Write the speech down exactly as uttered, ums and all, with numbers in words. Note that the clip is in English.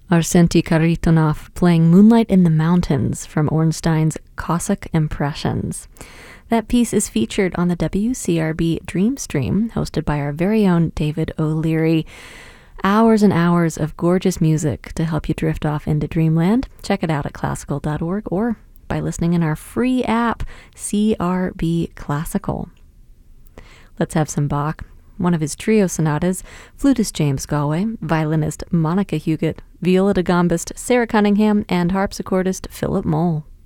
Arsenty Kharitonov playing Moonlight in the Mountains from Ornstein's Cossack Impressions. That piece is featured on the W C R B Dream Stream, hosted by our very own David O'Leary. Hours and hours of gorgeous music to help you drift off into dreamland. Check it out at classical dot org or by listening in our free app, C R B Classical. Let's have some Bach. One of his trio sonatas, flutist James Galway, violinist Monica Huguet, viola da gambist Sarah Cunningham, and harpsichordist Philip Moll.